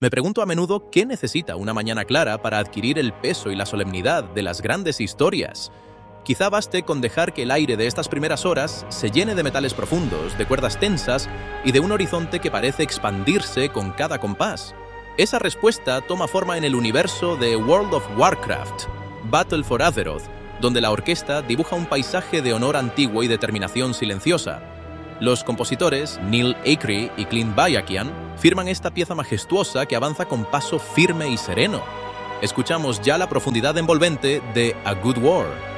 Me pregunto a menudo qué necesita una mañana clara para adquirir el peso y la solemnidad de las grandes historias. Quizá baste con dejar que el aire de estas primeras horas se llene de metales profundos, de cuerdas tensas y de un horizonte que parece expandirse con cada compás. Esa respuesta toma forma en el universo de World of Warcraft, Battle for Azeroth, donde la orquesta dibuja un paisaje de honor antiguo y determinación silenciosa. Los compositores Neil Acree y Clint Bayakian firman esta pieza majestuosa que avanza con paso firme y sereno. Escuchamos ya la profundidad envolvente de A Good War.